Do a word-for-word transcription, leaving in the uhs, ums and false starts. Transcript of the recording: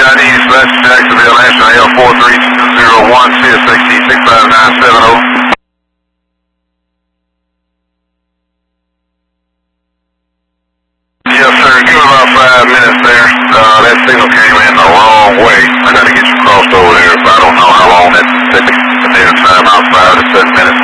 nine East, west Jacksonville National, L four three zero one, C S X E six five nine seven zero.